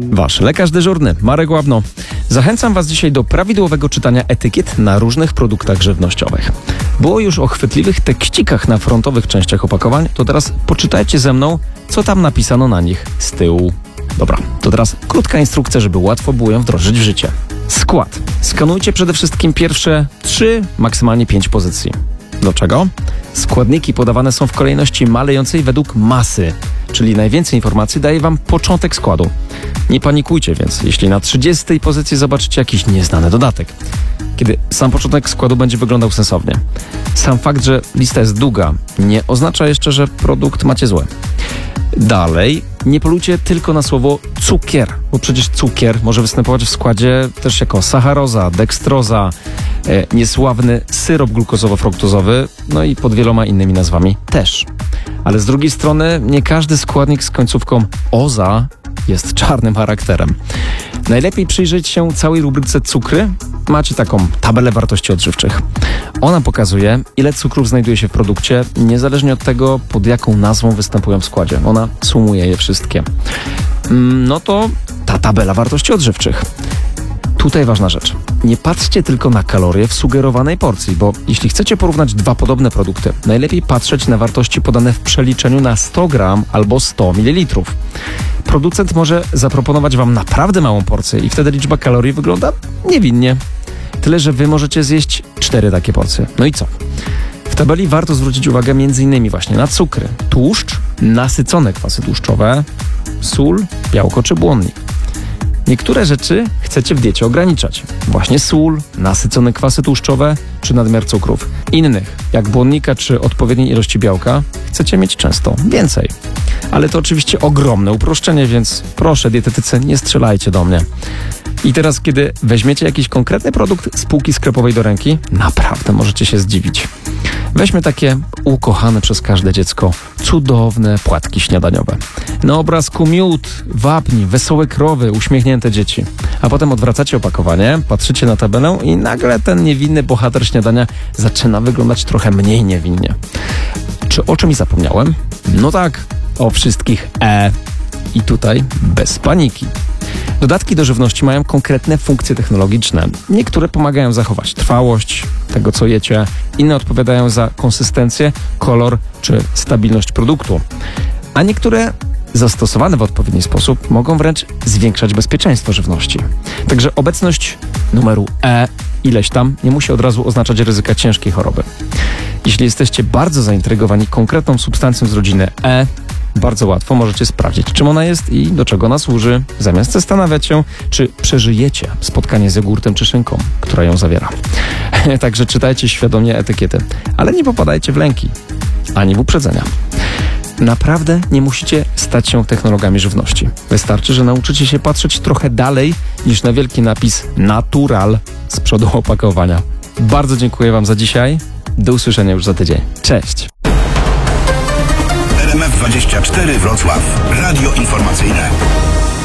Wasz lekarz dyżurny, Marek Łabno. Zachęcam Was dzisiaj do prawidłowego czytania etykiet na różnych produktach żywnościowych. Było już o chwytliwych tekścikach na frontowych częściach opakowań, to teraz poczytajcie ze mną, co tam napisano na nich z tyłu. Dobra, to teraz krótka instrukcja, żeby łatwo było ją wdrożyć w życie. Skład. Skanujcie przede wszystkim pierwsze 3, maksymalnie 5 pozycji. Dlaczego? Składniki podawane są w kolejności malejącej według masy, czyli najwięcej informacji daje Wam początek składu. Nie panikujcie więc, jeśli na 30 pozycji zobaczycie jakiś nieznany dodatek, kiedy sam początek składu będzie wyglądał sensownie. Sam fakt, że lista jest długa, nie oznacza jeszcze, że produkt macie zły. Dalej, nie polujcie tylko na słowo cukier, bo przecież cukier może występować w składzie też jako sacharoza, dekstroza, niesławny syrop glukozowo-fruktozowy, no i pod wieloma innymi nazwami też. Ale z drugiej strony nie każdy składnik z końcówką oza jest czarnym charakterem. Najlepiej przyjrzeć się całej rubryce cukry. Macie taką tabelę wartości odżywczych. Ona pokazuje, ile cukrów znajduje się w produkcie, niezależnie od tego, pod jaką nazwą występują w składzie. Ona sumuje je wszystkie. No to ta tabela wartości odżywczych. Tutaj ważna rzecz. Nie patrzcie tylko na kalorie w sugerowanej porcji, bo jeśli chcecie porównać dwa podobne produkty, najlepiej patrzeć na wartości podane w przeliczeniu na 100 gram albo 100 ml. Producent może zaproponować Wam naprawdę małą porcję i wtedy liczba kalorii wygląda niewinnie. Tyle, że Wy możecie zjeść 4 takie porcje. No i co? W tabeli warto zwrócić uwagę m.in. właśnie na cukry, tłuszcz, nasycone kwasy tłuszczowe, sól, białko czy błonnik. Niektóre rzeczy chcecie w diecie ograniczać. Właśnie sól, nasycone kwasy tłuszczowe czy nadmiar cukrów. Innych, jak błonnika czy odpowiedniej ilości białka, chcecie mieć często więcej. Ale to oczywiście ogromne uproszczenie, więc proszę dietetycy, nie strzelajcie do mnie. I teraz, kiedy weźmiecie jakiś konkretny produkt z półki sklepowej do ręki, naprawdę możecie się zdziwić. Weźmy takie ukochane przez każde dziecko cudowne płatki śniadaniowe. Na obrazku miód, wapń, wesołe krowy, uśmiechnięte dzieci. A potem odwracacie opakowanie, patrzycie na tabelę i nagle ten niewinny bohater śniadania zaczyna wyglądać trochę mniej niewinnie. Czy o czymś zapomniałem? No tak, o wszystkich I tutaj bez paniki. Dodatki do żywności mają konkretne funkcje technologiczne. Niektóre pomagają zachować trwałość tego, co jecie, inne odpowiadają za konsystencję, kolor czy stabilność produktu, a niektóre zastosowane w odpowiedni sposób mogą wręcz zwiększać bezpieczeństwo żywności. Także obecność numeru ileś tam nie musi od razu oznaczać ryzyka ciężkiej choroby. Jeśli jesteście bardzo zaintrygowani konkretną substancją z rodziny bardzo łatwo możecie sprawdzić, czym ona jest i do czego ona służy, zamiast zastanawiać się, czy przeżyjecie spotkanie z jogurtem czy szynką, która ją zawiera. Także czytajcie świadomie etykiety, ale nie popadajcie w lęki, ani w uprzedzenia. Naprawdę nie musicie stać się technologami żywności. Wystarczy, że nauczycie się patrzeć trochę dalej niż na wielki napis Natural z przodu opakowania. Bardzo dziękuję Wam za dzisiaj. Do usłyszenia już za tydzień. Cześć! RMF24 Wrocław. Radio informacyjne.